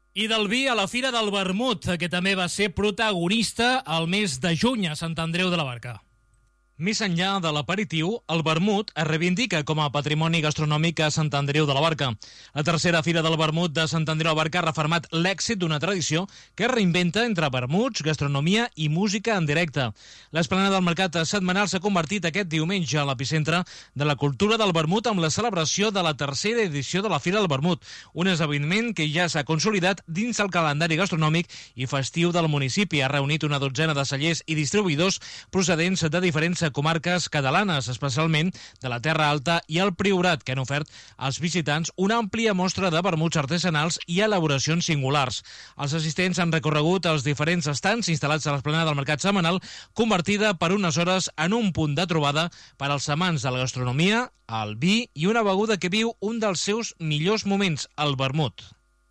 I del vi a la Fira del Vermut, que també va ser protagonista al mes de juny a Sant Andreu de la Barca. Més enllà de l'aperitiu, el vermut es reivindica com a patrimoni gastronòmic a Sant Andreu de la Barca. La tercera Fira del Vermut de Sant Andreu de la Barca ha refermat l'èxit d'una tradició que es reinventa entre vermuts, gastronomia i música en directe. L'esplanada del mercat setmanal s'ha convertit aquest diumenge a l'epicentre de la cultura del vermut amb la celebració de la tercera edició de la Fira del Vermut, un esdeveniment que ja s'ha consolidat dins el calendari gastronòmic i festiu del municipi. Ha reunit una dotzena de cellers i distribuïdors procedents de diferents comarques catalanes, especialment de la Terra Alta i el Priorat, que han ofert als visitants una àmplia mostra de vermuts artesanals i elaboracions singulars. Els assistents han recorregut els diferents estands instal·lats a l'esplanada del mercat setmanal, convertida per unes hores en un punt de trobada per als amants de la gastronomia, el vi i una beguda que viu un dels seus millors moments, el vermut.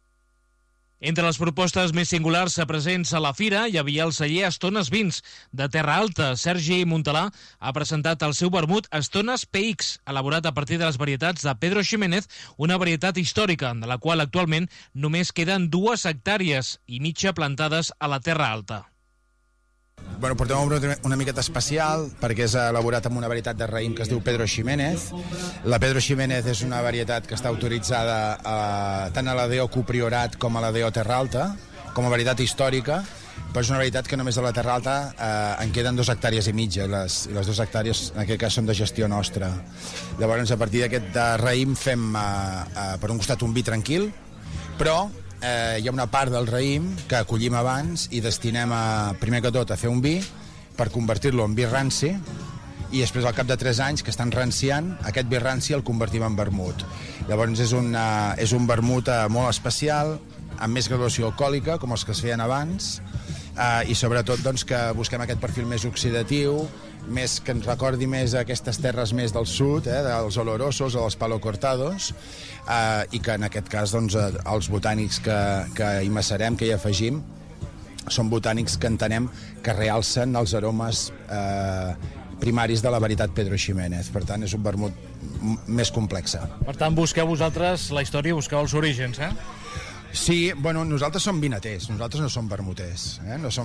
Entre les propostes més singulars presents a la fira hi havia el celler Estones Vins, de Terra Alta. Sergi Montalà ha presentat el seu vermut Estones PX, elaborat a partir de les varietats de Pedro Ximénez, una varietat històrica, de la qual actualment només queden 2 hectàrees i mitja plantades a la Terra Alta. Bueno, portem una miqueta especial perquè és elaborat amb una varietat de raïm que es diu Pedro Ximénez. La Pedro Ximénez és una varietat que està autoritzada tant a la DO Priorat com a la DO Terra Alta, com a varietat històrica, però és una varietat que només a la Terra Alta en queden 2 hectàrees i mitja, i les 2 hectàrees en aquest cas són de gestió nostra. Llavors, a partir d'aquest raïm fem per un costat un vi tranquil, però hi ha una part del raïm que acollim abans i destinem primer que tot a fer un vi per convertir-lo en vi ranci, i després al cap de 3 anys que estan ranciant, aquest vi ranci el convertim en vermut. Llavors és un vermut molt especial, amb més graduació alcohòlica com els que es feien abans, i sobretot doncs, que busquem aquest perfil més oxidatiu, més que ens recordi més aquestes terres més del sud, dels olorosos o dels palo cortados, i que en aquest cas doncs, els botànics que hi macerem, que hi afegim, són botànics que entenem que realcen els aromes primaris de la varietat Pedro Ximénez. Per tant, és un vermut més complex. Per tant, busqueu vosaltres la història, busqueu els orígens, Sí, bueno, nosaltres som vinaters, nosaltres no som vermuters.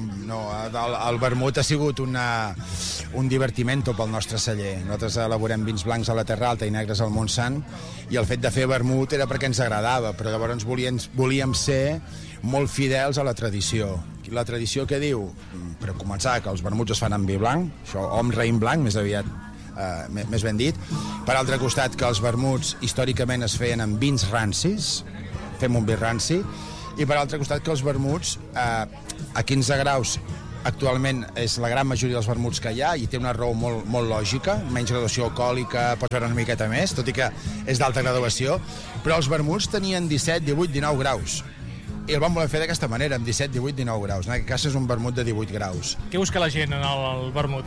El vermut ha sigut un divertimento pel nostre celler. Nosaltres elaborem vins blancs a la Terra Alta i negres al Montsant, i el fet de fer vermut era perquè ens agradava, però llavors volíem ser molt fidels a la tradició. La tradició que diu, per començar, que els vermuts es fan amb vi blanc, això, o amb raïm blanc, més aviat, més ben dit. Per altre costat, que els vermuts històricament es feien amb vins rancis, fem un vi ranci, i per altre costat que els vermuts a 15 graus actualment és la gran majoria dels vermuts que hi ha, i té una raó molt, molt lògica, menys graduació alcohòlica, pot veure una miqueta més, tot i que és d'alta graduació, però els vermuts tenien 17, 18, 19 graus, i el vam voler fer d'aquesta manera, amb 17, 18, 19 graus. En aquest cas és un vermut de 18 graus. Què busca la gent en el vermut?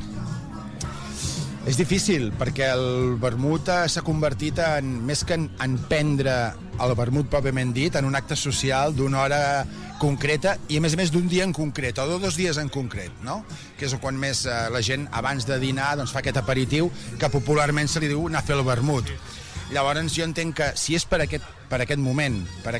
És difícil, perquè el vermut s'ha convertit més que en prendre el vermut pròpiament dit, en un acte social d'una hora concreta, i a més d'un dia en concret, o de 2 dies en concret, no? Que és quan més la gent abans de dinar doncs, fa aquest aperitiu que popularment se li diu anar a fer el vermut. Llavors jo entenc que si és per aquest moment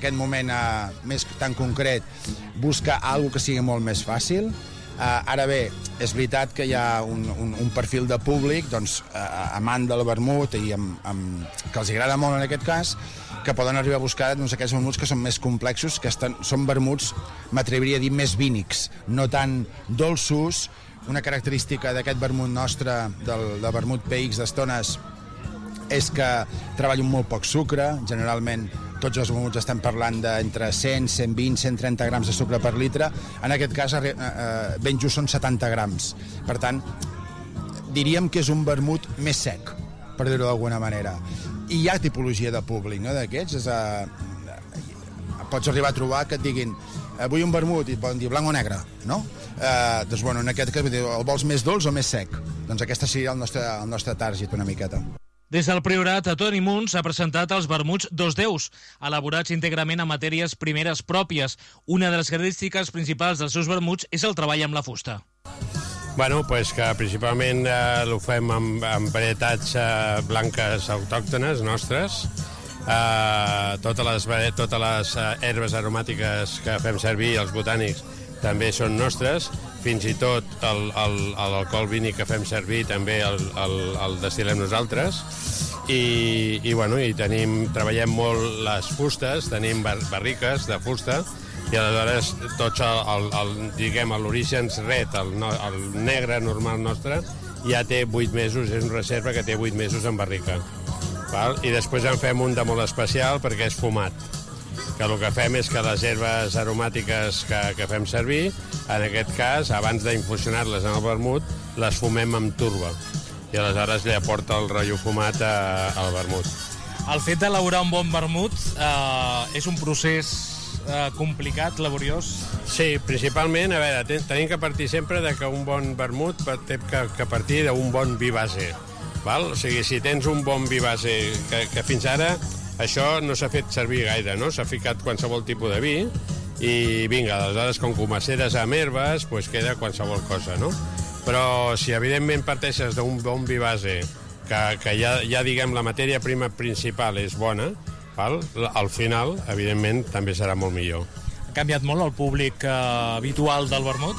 més tan concret, busca alguna que sigui molt més fàcil. Ara bé, és veritat que hi ha un perfil de públic doncs, amant del vermut i que els agrada molt en aquest cas, que poden arribar a buscar doncs, aquests vermuts que són més complexos, que són vermuts, m'atreviria a dir, més vínics, no tan dolços. Una característica d'aquest vermut nostre, del vermut PX d'Estones, és que treballo amb molt poc sucre. Generalment tots els vermuts estan parlant d'entre 100, 120, 130 grams de sucre per litre. En aquest cas ben just són 70 grams. Per tant, diríem que és un vermut més sec, per dir-ho d'alguna manera. I hi ha tipologia de públic, no, d'aquests. Pots arribar a trobar que et diguin vull un vermut, i et poden dir blanc o negre, no? Doncs bueno, en aquest cas el vols més dolç o més sec? Doncs aquesta seria el nostre target una miqueta. Des del Priorat, Toni Muns ha presentat els vermuts Dos Déus, elaborats íntegrament amb matèries primeres pròpies. Una de les característiques principals dels seus vermuts és el treball amb la fusta. Bueno, pues que principalment ho fem amb varietats blanques autòctones nostres, totes les herbes aromàtiques que fem servir, els botànics, també són nostres, fins i tot l'alcohol vínic que fem servir també el destil·lem nosaltres, i treballem molt les fustes, tenim barriques de fusta, i aleshores tots l'origen red, el negre normal nostre, ja té 8 mesos, és una reserva que té 8 mesos en barrica. Val? I després en fem un de molt especial perquè és fumat, que el que fem és que les herbes aromàtiques que fem servir, en aquest cas, abans d'infusionar-les en el vermut, les fumem amb turba, i aleshores li aporta el rotllo fumat al vermut. El fet d'elaborar un bon vermut és un procés complicat, laboriós? Sí, principalment, a veure, tenim que partir sempre de que un bon vermut té que partir d'un bon vi base. Val? O sigui, si tens un bon vi base, que fins ara això no s'ha fet servir gaire, no? S'ha ficat qualsevol tipus de vi i vinga, aleshores com comaceres amb herbes, doncs queda qualsevol cosa, no? Però si evidentment parteixes d'un bon vi base, que ja diguem la matèria prima principal és bona, val? Al final, evidentment, també serà molt millor. Ha canviat molt el públic habitual del vermut?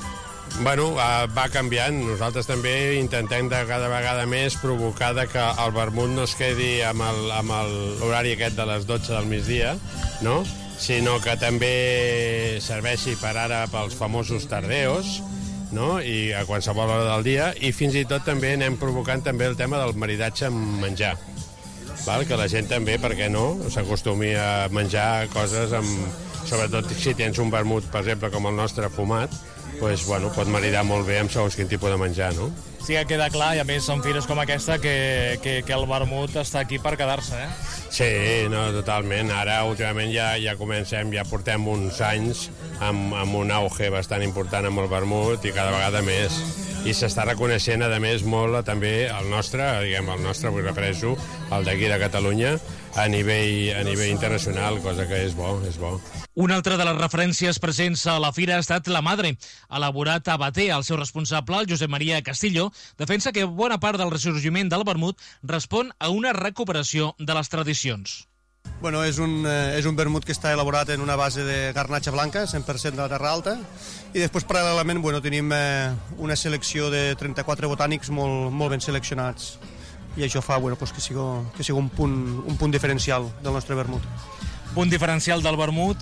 Bueno, va canviant. Nosaltres també intentem de cada vegada més provocar que el vermut no es quedi amb l'horari aquest de les 12 del migdia, no? Sinó que també serveixi per ara pels famosos tardeos, no? I a qualsevol hora del dia, i fins i tot també anem provocant també el tema del maridatge amb menjar. Val? Que la gent també, per què no, s'acostumi a menjar coses sobretot si tens un vermut, per exemple, com el nostre fumat, doncs, bueno, pot maridar molt bé amb segons quin tipus de menjar, no? Sí que queda clar, i a més en fires com aquesta, que el vermut està aquí per quedar-se, eh? Sí, no, totalment. Ara, últimament, ja comencem, ja portem uns anys amb un auge bastant important amb el vermut i cada vegada més. I s'està reconeixent, a més, molt també el nostre, vull refereixo, el d'aquí de Catalunya, a nivell internacional, cosa que és bo, és bo. Una altra de les referències presents a la fira ha estat La Madre. Elaborat a Bater, el seu responsable, el Josep Maria Castillo, defensa que bona part del ressorgiment del vermut respon a una recuperació de les tradicions. Bueno, és un vermut que està elaborat en una base de garnatxa blanca, 100% de la Terra Alta, i després, paral·lelament, tenim una selecció de 34 botànics molt ben seleccionats, i això fa que sigui un punt diferencial del nostre vermut. Punt diferencial del vermut.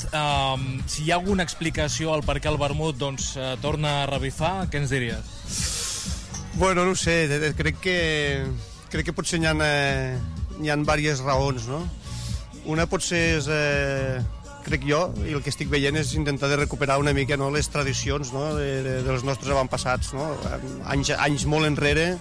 Si hi ha alguna explicació al per què el vermut torna a revifar, què ens diries? Bueno, no ho sé, crec que potser hi ha diverses raons, no? Una potser és, crec jo, i el que estic veient és intentar de recuperar una mica, no, les tradicions, no, dels nostres avantpassats, no? Anys molt enrere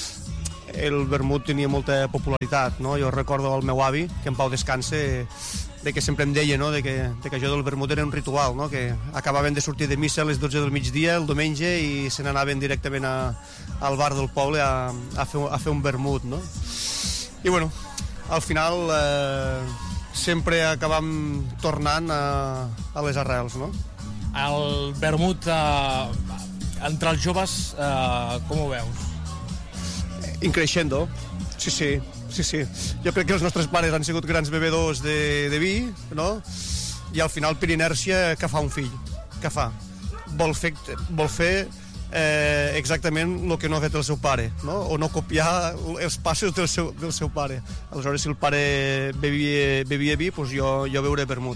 el vermut tenia molta popularitat, no? Jo recordo el meu avi, que en pau descanse, que sempre em deia, no, que això del vermut era un ritual, no? Que acabaven de sortir de missa a les 12 del migdia el diumenge i se n'anaven directament al bar del poble a fer un vermut, no? I bueno, al final sempre acabam tornant a les arrels, no? El vermut entre els joves, com ho veus? Increixendo, sí. Jo crec que els nostres pares han sigut grans bevedors de vi, no? I al final, per inèrcia, què fa un fill? Què fa? Vol fer exactament el que no ha fet el seu pare, no? O no copiar els passos del seu pare. Aleshores, si el pare bevia vi, doncs jo beuré vermut.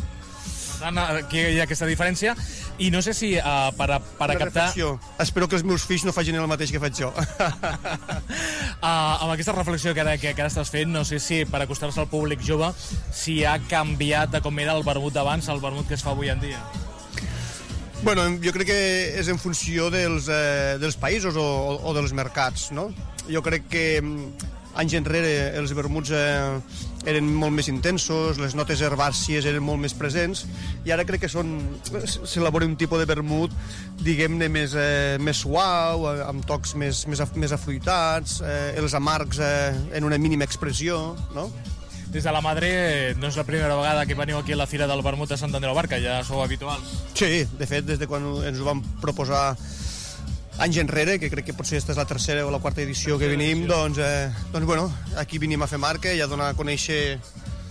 Aquí hi ha aquesta diferència, i no sé si per captar... Reflexió. Espero que els meus fills no facin el mateix que faig jo. Amb aquesta reflexió que ara estàs fent, no sé si per acostar-se al públic jove, si ha canviat de com era el vermut d'abans al vermut que es fa avui en dia. Bueno, jo crec que és en funció dels països o dels mercats, no? Jo crec que anys enrere els vermuts eren molt més intensos, les notes herbàcies eren molt més presents, i ara crec que s'elabora un tipus de vermut, diguem-ne, més suau, amb tocs més afruitats, els amargs en una mínima expressió, no? Des de La Madre no és la primera vegada que veniu aquí a la Fira del Vermut a Sant Andreu Barca, ja sou habituals. Sí, de fet, des de quan ens ho vam proposar anys enrere, que crec que potser aquesta és la tercera o la quarta edició que venim, doncs bueno, aquí venim a fer marca i a donar a conèixer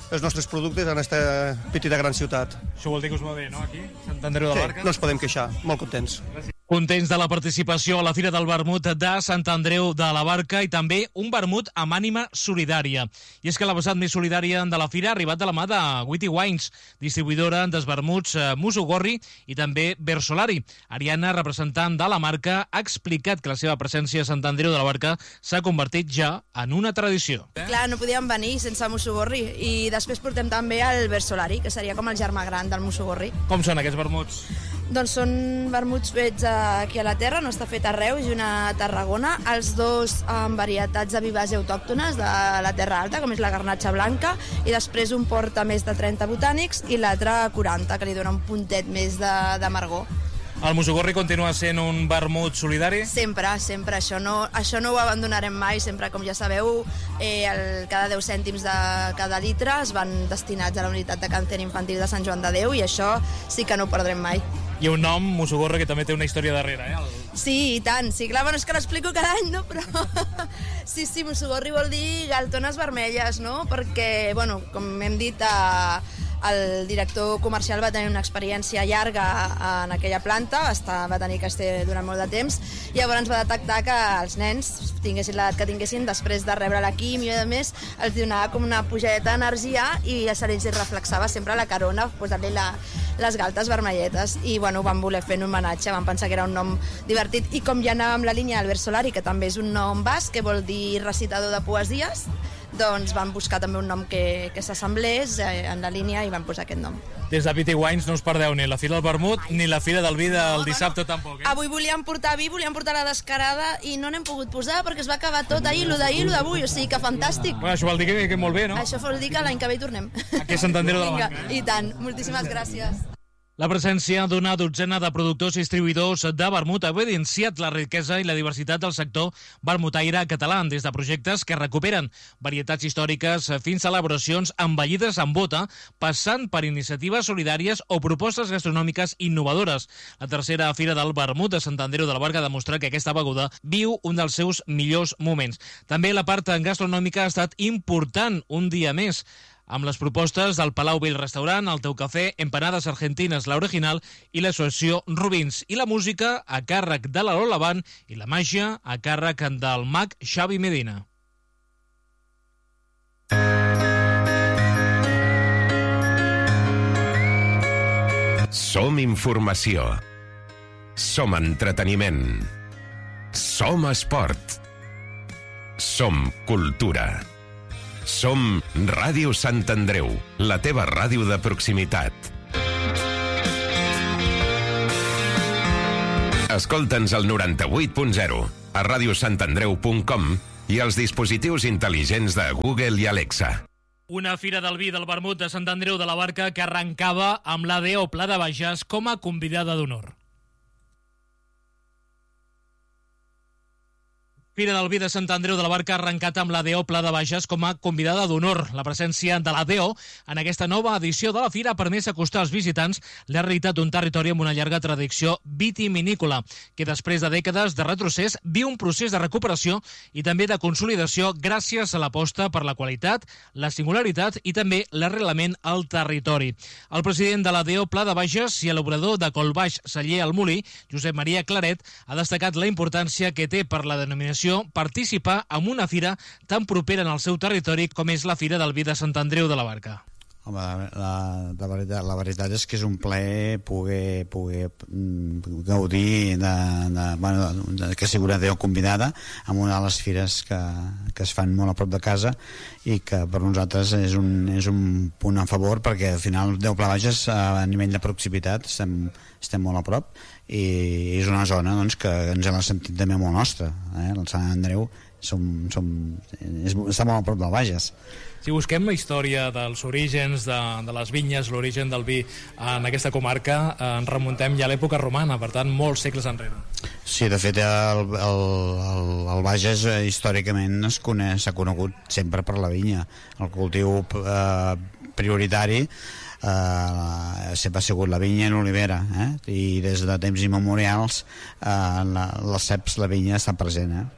els nostres productes en aquesta petita gran ciutat. Això vol dir que us va bé, no, aquí? Sant Andreu de la Barca? No ens podem queixar, molt contents. Contents de la participació a la Fira del Vermut de Sant Andreu de la Barca i també un vermut amb ànima solidària. I és que la vessant més solidària de la Fira ha arribat de la mà de Witty Wines, distribuïdora dels vermuts Musugorri i també Versolari. Ariana, representant de la marca, ha explicat que la seva presència a Sant Andreu de la Barca s'ha convertit ja en una tradició. Clar, no podíem venir sense Musugorri i després portem també el Versolari, que seria com el germà gran del Musugorri. Com són aquests vermuts? Doncs són vermuts fets aquí a la terra, no està fet a Reus i una a Tarragona, els dos amb varietats de vi base autòctones de la Terra Alta, com és la garnatxa blanca, i després un porta més de 30 botànics i l'altre 40, que li dona un puntet més d'amargor. El Musugorri continua sent un vermut solidari? Sempre, això no ho abandonarem mai, sempre, com ja sabeu, cada 10 cèntims de cada litre es van destinats a la unitat de càncer infantil de Sant Joan de Déu i això sí que no ho perdrem mai. Hi ha un nom, Musugorri, que també té una història darrere, Sí, i tant, sí, clar, bueno, és que l'explico cada any, no? Però sí, Musugorri vol dir galtones vermelles, no? Perquè, bueno, com hem dit, el director comercial va tenir una experiència llarga en aquella planta, va tenir que estar durant molt de temps, i llavors va detectar que els nens, tinguessin l'edat que tinguessin, després de rebre la quimio i a més, els donava com una pujadeta d'energia i a se'ls reflexava sempre la carona, posant-li les galtes vermelletes, i bueno, van voler fer un homenatge, van pensar que era un nom divertit, i com ja anàvem la línia del Versolari, que també és un nom basc, que vol dir recitador de poesies, doncs van buscar també un nom que s'assemblés en la línia i van posar aquest nom. Des de Witty Wines no us perdeu ni la Fira del Vermut ni la Fira del Vi del dissabte tampoc. Avui volíem portar vi, volíem portar la descarada i no n'hem pogut posar perquè es va acabar tot ahir, lo d'avui, o sigui que fantàstic. Bueno, això vol dir que molt bé, no? Això vol dir que l'any que ve hi tornem. Aquí a Sant Andreu de la Barca. I tant, moltíssimes gràcies. La presència d'una dotzena de productors i distribuïdors de vermut ha evidenciat la riquesa i la diversitat del sector vermutaire català, des de projectes que recuperen varietats històriques fins a elaboracions envellides amb bota, passant per iniciatives solidàries o propostes gastronòmiques innovadores. La tercera Fira del Vermut de Sant Andreu de la Barca demostra que aquesta beguda viu un dels seus millors moments. També la part gastronòmica ha estat important un dia més, amb les propostes del Palau Vell Restaurant, el Teu Cafè, Empanades Argentines, l'Original i l'associació Rubins. I la música a càrrec de la Lola Band i la màgia a càrrec del mag Xavi Medina. Som informació. Som entreteniment. Som esport. Som cultura. Som Ràdio Sant Andreu, la teva ràdio de proximitat. Escolta'ns al 98.0, a radiosantandreu.com i als dispositius intel·ligents de Google i Alexa. Una Fira del Vi del Vermut de Sant Andreu de la Barca que arrencava amb l'ADO Pla de Bages com a convidada d'honor. Fira del Vi de Sant Andreu de la Barca ha arrencat amb l'ADO Pla de Bages com a convidada d'honor. La presència de l'ADO en aquesta nova edició de la Fira ha permès acostar als visitants la realitat d'un territori amb una llarga tradició vitivinícola, que després de dècades de retrocés viu un procés de recuperació i també de consolidació gràcies a l'aposta per la qualitat, la singularitat i també l'arrelament al territori. El president de l'ADO Pla de Bages i l'obrador de Colbaix Celler al Molí, Josep Maria Claret, ha destacat la importància que té per la denominació participar en una fira tan propera en el seu territori com és la Fira del Vi de Sant Andreu de la Barca. Home, la veritat és que és un plaer poder gaudir que sigui una Déu convidada en una de les fires que es fan molt a prop de casa i que per nosaltres és un punt a favor, perquè al final Déu Pla Bages a nivell de proximitat estem molt a prop i és una zona doncs, que ens hem sentit també molt nostra. El Sant Andreu està molt a prop del Bages. Si busquem la història dels orígens de les vinyes, l'origen del vi en aquesta comarca, ens remuntem ja a l'època romana, per tant, molts segles enrere. Sí, de fet, el Bages històricament s'ha conegut sempre per la vinya. El cultiu prioritari sempre ha sigut la vinya i l'olivera, i des de temps immemorials les ceps, la vinya està present.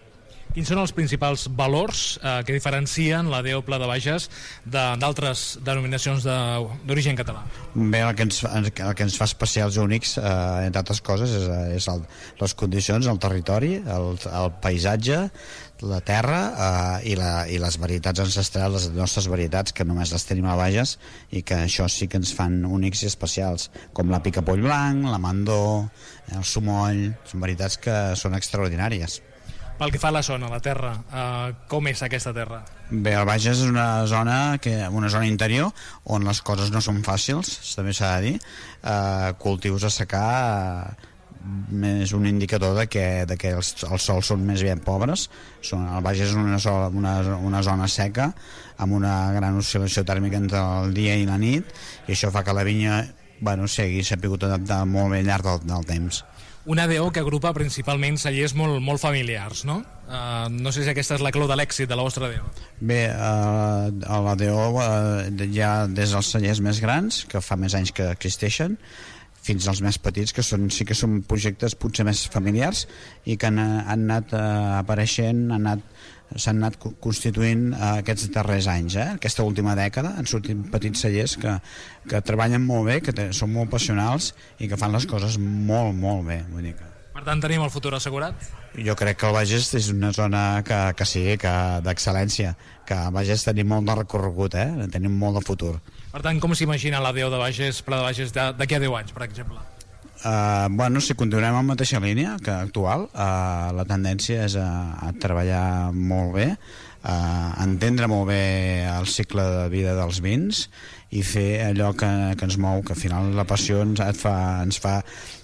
Quins són els principals valors que diferencien la DO Pla de Bages d'altres denominacions d'origen català? Bé, el que ens fa especials únics, entre altres coses, és les condicions, el territori, el paisatge, la terra i les varietats ancestrals, les nostres varietats, que només les tenim a Bages, i que això sí que ens fan únics i especials, com la picapoll blanc, la mandó, el sumoll, són varietats que són extraordinàries. Pel que fa a la zona, la terra, com és aquesta terra? Bé, el Bages és una zona interior on les coses no són fàcils, també s'ha de dir. Cultius a secar és un indicador de que els sols són més ben pobres. El Bages és una zona seca amb una gran oscil·lació tèrmica entre el dia i la nit, i això fa que la vinya s'ha pogut adaptar molt bé al llarg del temps. Una DO que agrupa principalment cellers molt familiars, no? No sé si aquesta és la clau de l'èxit de la vostra DO. Bé, a la DO hi ha des dels cellers més grans, que fa més anys que existeixen, fins als més petits, que sí que són projectes potser més familiars i que han anat apareixent, s'han anat constituint aquests darrers anys. Aquesta última dècada han sortit petits cellers que treballen molt bé, que són molt passionals i que fan les coses molt, molt bé. Vull dir que... Per tant, tenim el futur assegurat? Jo crec que el Bages és una zona que sigui d'excel·lència, que a Bages tenim molt de recorregut, tenim molt de futur. Per tant, com s'imagina la DO de Bages, Pla de Bages, d'aquí a 10 anys, per exemple? Si continuem en la mateixa línia que actual, la tendència és a treballar molt bé, a entendre molt bé el cicle de vida dels vins i fer allò que ens mou, que al final la passió ens fa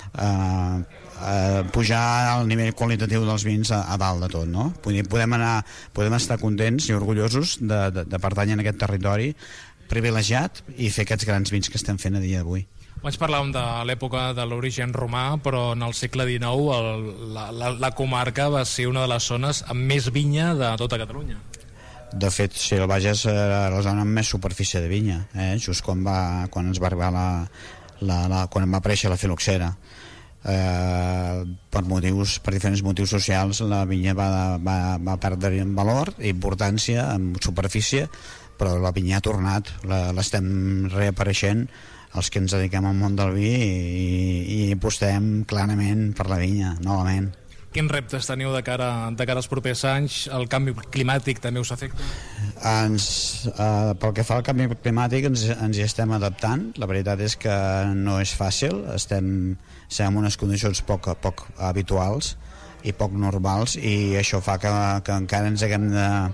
pujar al nivell qualitatiu dels vins a dalt de tot, no? Podem estar contents i orgullosos de pertànyer a aquest territori privilegiat i fer aquests grans vins que estem fent a dia d'avui. Abans parlàvem de l'època de l'origen romà, però en el segle XIX la comarca va ser una de les zones amb més vinya de tota Catalunya. De fet, sí, el Bages era la zona amb més superfície de vinya, just quan ens va arribar quan va aparèixer la filoxera. Per diferents motius socials la vinya va perdre en valor i importància en superfície, però la vinya ha tornat, l'estem reapareixent els que ens dediquem al món del vi i apostem clarament per la vinya novament. Quins reptes teniu de cara als propers anys? El canvi climàtic també us afecta? Pel que fa al canvi climàtic ens hi estem adaptant. La veritat és que no és fàcil, estem en unes condicions poc habituals i poc normals, i això fa que encara ens haguem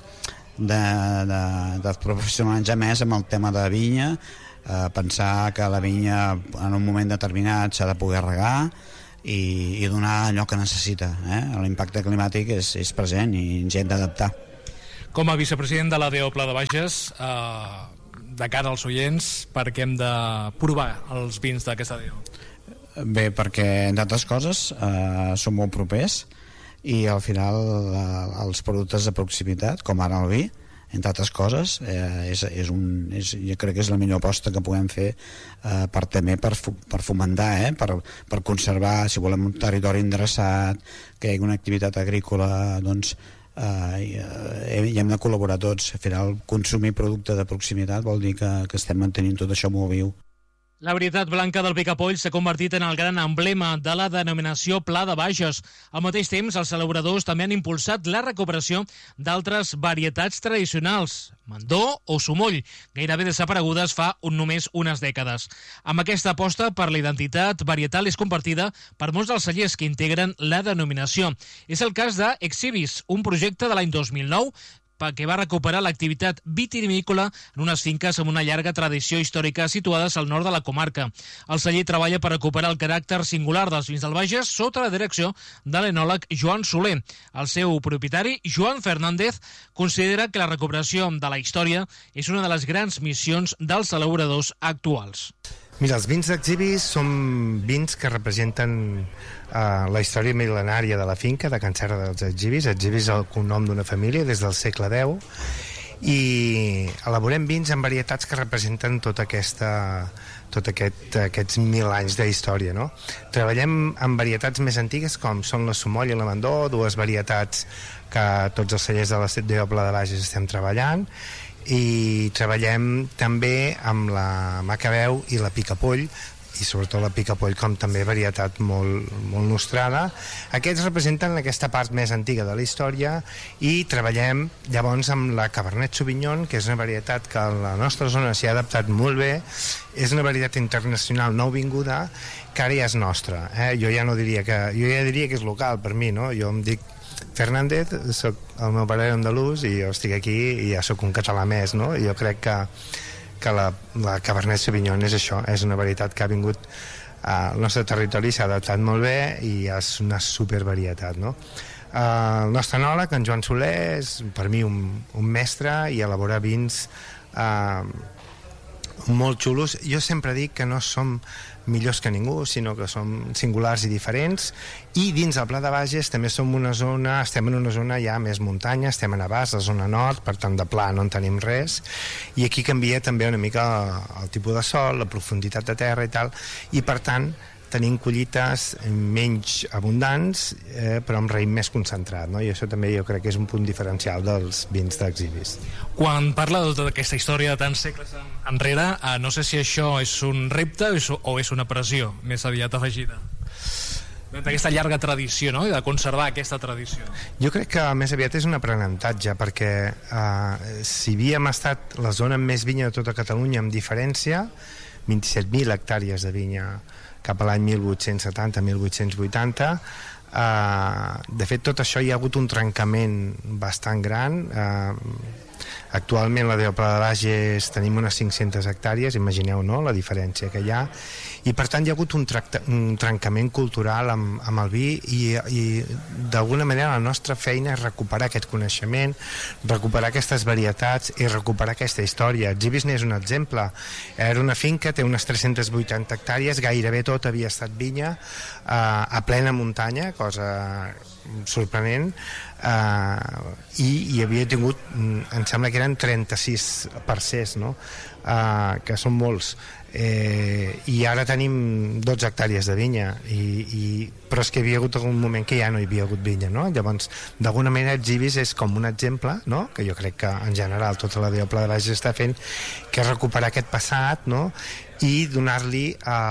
de professionalitzar més amb el tema de vinya, pensar que la vinya en un moment determinat s'ha de poder regar i donar allò que necessita. L'impacte climàtic és present i ens hi hem d'adaptar. Com a vicepresident de la DO Pla de Bages, de cara als oients, per què hem de provar els vins d'aquesta DO? Bé, perquè, entre altres coses, són molt propers i al final els productes de proximitat, com ara el vi, entre altres coses, jo crec que és la millor aposta que podem fer per fomentar, per conservar, si volem un territori endreçat, que hi hagi una activitat agrícola, doncs hi hem de col·laborar tots. Al final, consumir producte de proximitat vol dir que estem mantenint tot això molt viu. La varietat blanca del picapoll s'ha convertit en el gran emblema de la denominació Pla de Bages. Al mateix temps, els elaboradors també han impulsat la recuperació d'altres varietats tradicionals, mandó o sumoll, gairebé desaparegudes fa només unes dècades. Amb aquesta aposta per la identitat varietal és compartida per molts dels cellers que integren la denominació. És el cas d'Exhibis, un projecte de l'any 2009 que va recuperar l'activitat vitivinícola en unes finques amb una llarga tradició històrica situades al nord de la comarca. El celler treballa per recuperar el caràcter singular dels vins del Bages sota la direcció de l'enòleg Joan Soler. El seu propietari, Joan Fernández, considera que la recuperació de la història és una de les grans missions dels elaboradors actuals. Mira, els vins d'Exhibis són vins que representen la història mil·lenària de la finca de Can Serra dels Exhibis. Exhibis és el cognom d'una família des del segle X, i elaborem vins en varietats que representen tota aquesta tot aquests 1.000 anys d'història, no? Treballem amb varietats més antigues com són la Sumoll i l'Amandó, dues varietats que tots els cellers de la de Pla de Bages estem treballant, i treballem també amb la Macabeu i la Picapoll, i sobretot la Picapoll com també varietat molt nostrada. Aquests representen aquesta part més antiga de la història, i treballem llavors amb la Cabernet Sauvignon, que és una varietat que a la nostra zona s'hi ha adaptat molt bé, és una varietat internacional nouvinguda que ara ja és nostra, jo ja diria que és local per mi, no? Jo em dic Fernández, el meu pare era andalús i jo estic aquí i ja sóc un català més, no? Jo crec que la Cabernet Sauvignon és això, és una varietat que ha vingut al nostre territori, s'ha adaptat molt bé i és una supervarietat, no? El nostre enòleg, en Joan Soler, és per mi un mestre i elabora vins molt xulos. Jo sempre dic que no som millors que ningú, sinó que som singulars i diferents, i dins del Pla de Bages també estem en una zona ja més muntanya, estem a Navàs, la zona nord, per tant de pla no en tenim res, i aquí canvia també una mica el tipus de sol, la profunditat de terra i tal, i per tant tenim collites menys abundants, però amb raïm més concentrat, no? I això també jo crec que és un punt diferencial dels vins d'Exhibis. Quan parla de tota aquesta història de tants segles enrere, no sé si això és un repte o és una pressió més aviat afegida d'aquesta llarga tradició, no? I de conservar aquesta tradició. Jo crec que més aviat és un aprenentatge, perquè si havíem estat la zona amb més vinya de tota Catalunya, amb diferència, 27.000 hectàrees de vinya cap a l'any 1870-1880, de fet tot això hi ha hagut un trencament bastant gran. Actualment la de Pla de Bages tenim unes 500 hectàrees, imagineu, no?, la diferència que hi ha, i per tant hi ha hagut un trencament cultural amb el vi, i d'alguna manera la nostra feina és recuperar aquest coneixement, recuperar aquestes varietats i recuperar aquesta història. Exhibis n'és un exemple, era una finca, té unes 380 hectàrees, gairebé tot havia estat vinya, a plena muntanya, cosa sorprenent, i hi havia tingut, em sembla que eren 36 parcers, no? Que són molts, i ara tenim 12 hectàrees de vinya, però és que hi havia hagut algun moment que ja no hi havia hagut vinya, no? Llavors, d'alguna manera, Exhibis és com un exemple, no?, que jo crec que en general tota la Pla de Bages està fent, que és recuperar aquest passat, no?, i donar-li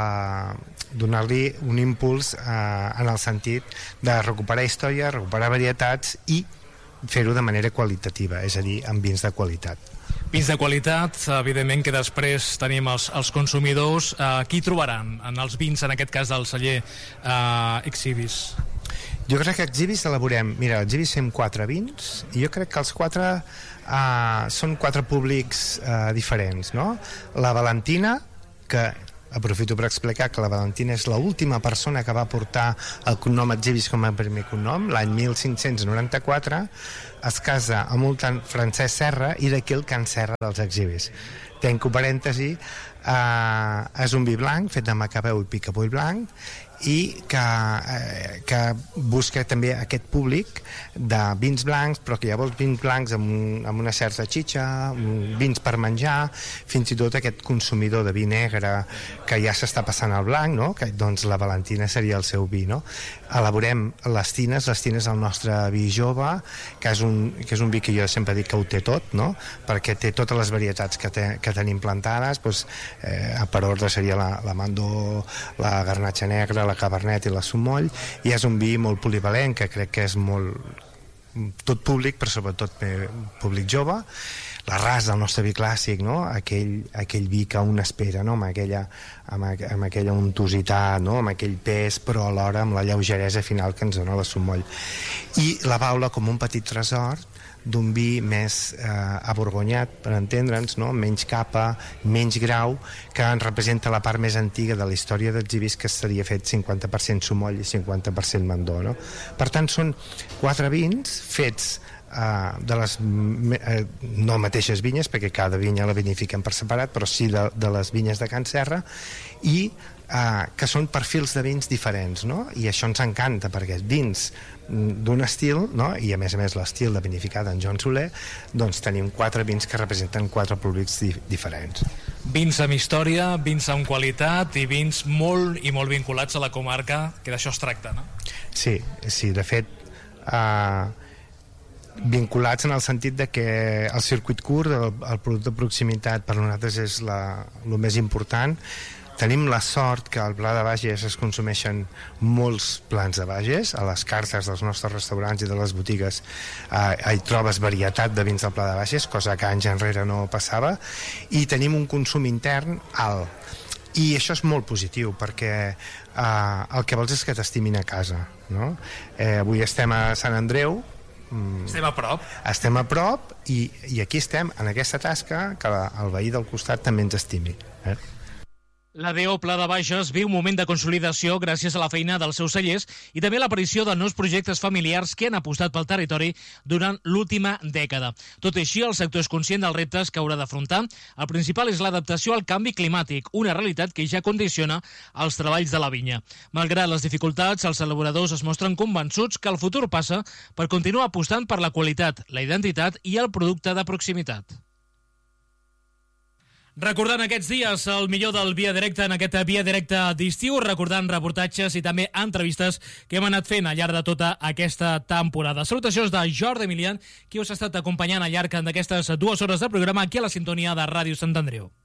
un impuls en el sentit de recuperar història, recuperar varietats i fer-ho de manera qualitativa, és a dir, amb vins de qualitat. Vins de qualitat, evidentment que després tenim els consumidors. Qui trobaran en els vins, en aquest cas del celler Exhibis? Jo crec que Exhibis elaborem, mira, Exhibis fem 4 vins, i jo crec que els 4 són 4 públics diferents, no? La Valentina, que aprofito per explicar que la Valentina és l'última persona que va portar el cognom Exhibis com a primer cognom, l'any 1594, es casa amb un Francesc Serra, i d'aquí el Can Serra dels Exhibis. Tanco parèntesi, és un vi blanc fet de Macabeu i Picapoll blanc, i que busca també aquest públic de vins blancs, però que llavors vins blancs amb una certa xitxa, vins per menjar, fins i tot aquest consumidor de vi negre que ja s'està passant al blanc, no?, que doncs la Valentina seria el seu vi, no? Elaborem les tines el nostre vi jove, que és un vi que jo sempre dic que ho té tot, no?, perquè té totes les varietats que tenim plantades, doncs, per ordre seria l'Amandó, la Garnatxa Negra, la Cabernet i la Sumoll, i és un vi molt polivalent, que crec que és molt tot públic, però sobretot públic jove. La ras del nostre vi clàssic, no?, aquell vi que un espera, no?, amb aquella untositat, no?, amb aquell pes, però alhora amb la lleugeresa final que ens dona la Sumoll. I la Baula com un petit tresor d'un vi més aborgonyat, per entendre'ns, no?, menys capa, menys grau, que ens representa la part més antiga de la història d'Exhibis, que seria fet 50% Sumoll i 50% Mandó, no? Per tant, són 4 vins fets de les no mateixes vinyes, perquè cada vinya la vinifiquen per separat, però sí de les vinyes de Can Serra, i que són perfils de vins diferents, no? I això ens encanta, perquè vins d'un estil, no?, i a més l'estil de vinificada en Joan Soler, doncs tenim 4 vins que representen 4 públics diferents. Vins amb història, vins amb qualitat i vins molt i molt vinculats a la comarca, que d'això es tracta, no? Sí, de fet, vinculats en el sentit de que el circuit curt, el producte de proximitat per nosaltres és el més important. Tenim la sort que al Pla de Bages es consumeixen molts plans de Bages. A les cartes dels nostres restaurants i de les botigues hi trobes varietat de vins del Pla de Bages, cosa que anys enrere no passava, i tenim un consum intern alt. I això és molt positiu, perquè el que vols és que t'estimin a casa, no? Avui estem a Sant Andreu. Estem a prop. Estem a prop i aquí estem, en aquesta tasca, que el veí del costat també ens estimi. L'ADO Pla de Bages viu un moment de consolidació gràcies a la feina dels seus cellers i també a l'aparició de nous projectes familiars que han apostat pel territori durant l'última dècada. Tot i així, el sector és conscient dels reptes que haurà d'afrontar. El principal és l'adaptació al canvi climàtic, una realitat que ja condiciona els treballs de la vinya. Malgrat les dificultats, els elaboradors es mostren convençuts que el futur passa per continuar apostant per la qualitat, la identitat i el producte de proximitat. Recordant aquests dies el millor del Via Directa en aquest Via Directa d'estiu, recordant reportatges i també entrevistes que hem anat fent al llarg de tota aquesta temporada. Salutacions de Jordi Emilian, qui us ha estat acompanyant al llarg d'aquestes 2 hores de programa aquí a la sintonia de Ràdio Sant Andreu.